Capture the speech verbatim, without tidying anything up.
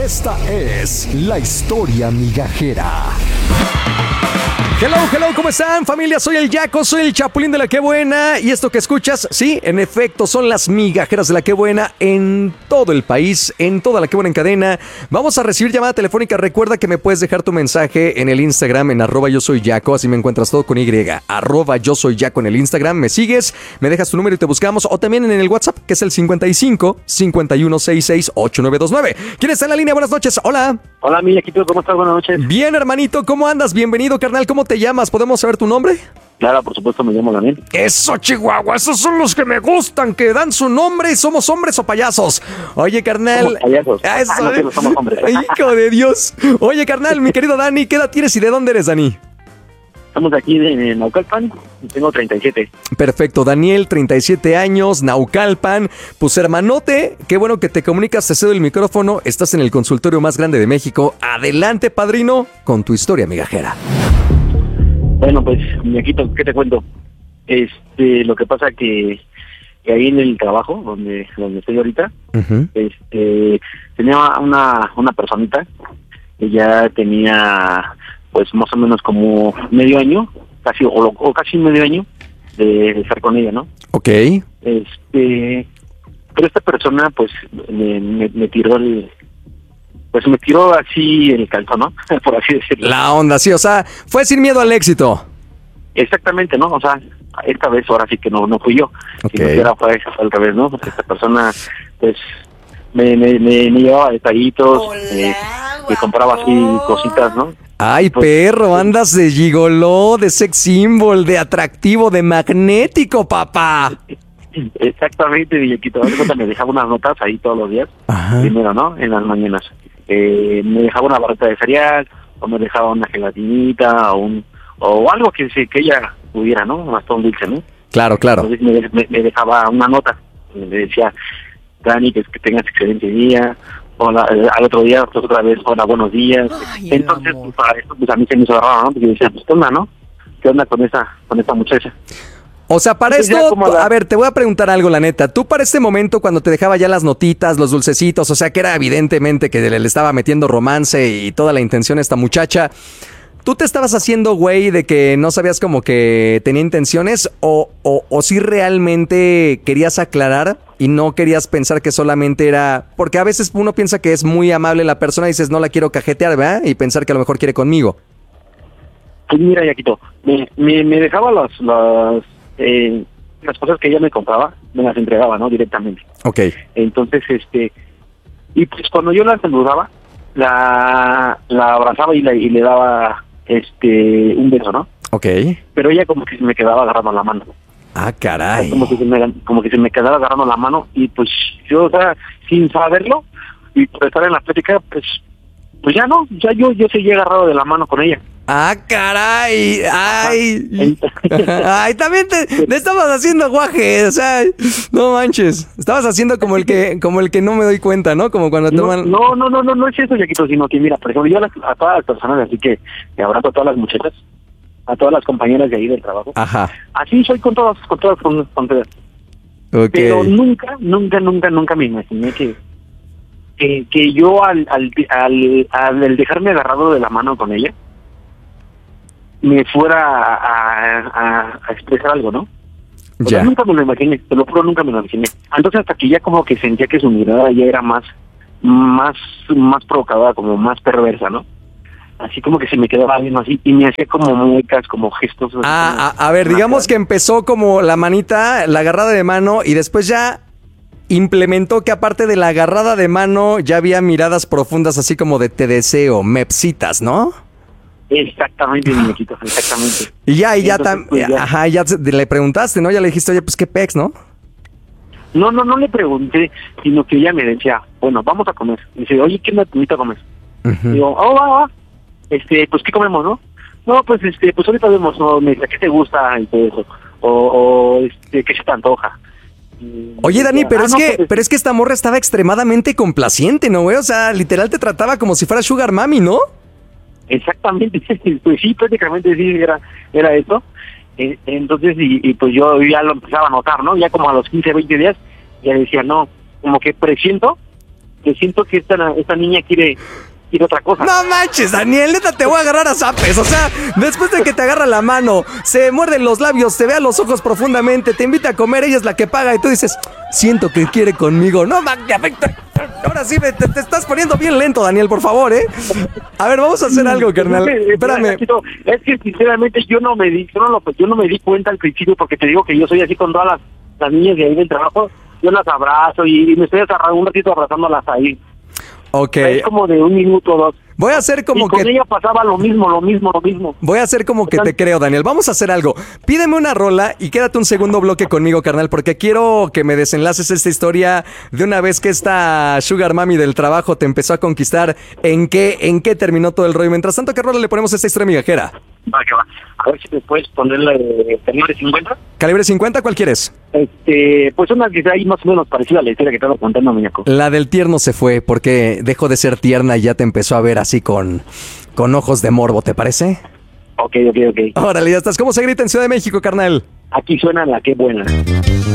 Esta es la historia migajera. Hello, hello, ¿cómo están, familia? Soy el Yaco, soy el Chapulín de la Qué Buena. Y esto que escuchas, sí, en efecto, son las migajeras de la Qué Buena en todo el país, en toda la Qué Buena en cadena. Vamos a recibir llamada telefónica. Recuerda que me puedes dejar tu mensaje en el Instagram, en arroba yo soy Yaco, así me encuentras todo con Y, arroba yo soy Yaco en el Instagram. Me sigues, me dejas tu número y te buscamos. O también en el WhatsApp, que es el cincuenta y cinco, cincuenta y uno sesenta y seis, ochenta y nueve veintinueve. ¿Quién está en la línea? Buenas noches, hola. Hola, mi Yaquito, ¿cómo estás? Buenas noches. Bien, hermanito, ¿cómo andas? Bienvenido, carnal, ¿cómo te llamas? ¿Podemos saber tu nombre? Claro, por supuesto, me llamo Daniel. Eso, Chihuahua, esos son los que me gustan, que dan su nombre. ¿Somos hombres o payasos? Oye, carnal. Somos payasos. Eso, ah, no, que no somos hombres. Hijo de Dios. Oye, carnal, mi querido Dani, ¿qué edad tienes y de dónde eres, Dani? Estamos aquí de Naucalpan y tengo treinta y siete. Perfecto, Daniel, treinta y siete años, Naucalpan. Pues hermanote, qué bueno que te comunicas, te cedo el micrófono. Estás en el consultorio más grande de México. Adelante, padrino, con tu historia migajera. Bueno, pues, Yaquito, ¿qué te cuento? Este, lo que pasa que, que ahí en el trabajo, donde, donde estoy ahorita, uh-huh. este, tenía una, una personita que ya tenía, pues, más o menos como medio año, casi, o, o casi medio año de, de estar con ella, ¿no? Ok. Este, pero esta persona, pues, me, me, me tiró el... Pues me tiró así el calzón, ¿no? Por así decirlo. La onda, sí, o sea, fue sin miedo al éxito. Exactamente, ¿no? O sea, esta vez ahora sí que no no fui yo. Okay. Sino que era fue, fue al revés, ¿no? Porque esta persona, pues, me, me, me, me llevaba detallitos, eh, me compraba así cositas, ¿no? Ay, pues, perro, andas de gigoló, de sex symbol, de atractivo, de magnético, papá. Exactamente, Villaquito. Me dejaba unas notas ahí todos los días. Ajá. Primero, ¿no? En las mañanas. Eh, me dejaba una barrita de cereal, o me dejaba una gelatinita, o un o algo que, que ella pudiera, ¿no? Hasta un dulce, ¿no? Claro, claro. Entonces me, me, me dejaba una nota. Me decía, Dani, que, que tengas excelente día. Hola, eh, al otro día, pues, otra vez, hola, buenos días. Ay, entonces, pues, para eso, pues a mí se me hizo raro, ¿no? Porque yo decía, pues, ¿qué onda, no? ¿Qué onda con esa, con esa muchacha? O sea, para Entonces, esto, la... a ver, te voy a preguntar algo, la neta. Tú para este momento, cuando te dejaba ya las notitas, los dulcecitos, o sea, que era evidentemente que le, le estaba metiendo romance y toda la intención a esta muchacha, ¿tú te estabas haciendo güey de que no sabías como que tenía intenciones o, o, o si realmente querías aclarar y no querías pensar que solamente era... Porque a veces uno piensa que es muy amable la persona y dices, no la quiero cajetear, ¿verdad? Y pensar que a lo mejor quiere conmigo. Pues mira, Yaquito, me, me, me dejaba las... las... Eh, las cosas que ella me compraba, me las entregaba, ¿no? Directamente. Ok. Entonces, este... Y pues cuando yo la saludaba, la, la abrazaba y, la, y le daba este un beso, ¿no? Ok. Pero ella como que se me quedaba agarrando la mano. Ah, caray. Como que se me, como que se me quedaba agarrando la mano y pues yo, o sea, sin saberlo y por estar en la plática, pues pues ya no, ya yo yo seguía agarrado de la mano con ella. Ah, caray, ay, ay, también te, te estabas haciendo guaje, o sea, no manches, estabas haciendo como el que, como el que no me doy cuenta, ¿no? Como cuando no, toman... No, no, no, no, no es eso, Yaquito, sino que mira, por ejemplo, yo a, las, a todas las personas, así que, que abrazo a todas las muchachas, a todas las compañeras de ahí del trabajo. Ajá. Así soy con todas, con todas, con, con todas. Okay. Pero nunca, nunca, nunca, nunca me imaginé que, que, que yo al, al, al, al, al dejarme agarrado de la mano con ella, me fuera a, a, a expresar algo, ¿no? O sea, nunca me lo imaginé, te lo juro, nunca me lo imaginé. Entonces hasta que ya como que sentía que su mirada ya era más, más, más provocadora, como más perversa, ¿no? Así como que se me quedaba viendo así y me hacía como muecas, como gestos. Ah, como, a, a ver, digamos que empezó como la manita, la agarrada de mano y después ya implementó que aparte de la agarrada de mano ya había miradas profundas así como de te deseo, mepsitas, ¿no? Exactamente, muñequito, exactamente. Y ya, y ya, tam, pues ya, ajá, ya le preguntaste, ¿no? Ya le dijiste, oye, pues qué pex, ¿no? No, no, no le pregunté, sino que ella me decía, bueno, vamos a comer. Y dice, oye, ¿qué me invita a comer? Uh-huh. Digo, oh, va, va. Este, pues, ¿qué comemos, no? No, pues, este, pues ahorita vemos, ¿no? Me dice, ¿qué te gusta? Y todo eso. O, o este, ¿qué se te antoja? Oye, Dani, pero ah, es no, que, pues, pero es que esta morra estaba extremadamente complaciente, ¿no, güey? O sea, literal te trataba como si fuera Sugar Mami, ¿no? Exactamente, pues sí, prácticamente sí, era era eso. Eh, entonces, y, y pues yo ya lo empezaba a notar, ¿no? Ya como a los quince, veinte días, ya decía, no, como que presiento que siento que esta, esta niña quiere, quiere otra cosa. No manches, Daniel, neta te voy a agarrar a zapes. O sea, después de que te agarra la mano, se muerden los labios, te ve a los ojos profundamente, te invita a comer, ella es la que paga y tú dices, siento que quiere conmigo. No, man, que afecta. Ahora sí, te, te estás poniendo bien lento, Daniel, por favor, ¿eh? A ver, vamos a hacer algo, carnal. Espérame. Es que sinceramente yo no me di, yo no, lo, yo no me di cuenta al principio, porque te digo que yo soy así con todas las, las niñas de ahí del trabajo. Yo las abrazo y me estoy agarrando un ratito abrazándolas ahí. Ok. Es como de un minuto o dos. Voy a hacer como y con que... ella pasaba lo mismo, lo mismo, lo mismo. Voy a hacer como que te creo, Daniel. Vamos a hacer algo. Pídeme una rola y quédate un segundo bloque conmigo, carnal, porque quiero que me desenlaces esta historia de una vez que esta Sugar Mami del trabajo te empezó a conquistar. ¿En qué, en qué terminó todo el rollo? Mientras tanto, ¿qué rola le ponemos a esta historia migajera? Va, que va. A ver si me puedes ponerle de calibre cincuenta. ¿Calibre cincuenta? ¿Cuál quieres? Este, pues una que sea ahí más o menos parecida a la historia que te estaba contando, muñeco. La del tierno se fue porque dejó de ser tierna y ya te empezó a ver así con, con ojos de morbo, ¿te parece? Ok, ok, ok. Órale, ya estás. ¿Cómo se grita en Ciudad de México, carnal? Aquí suena la que buena.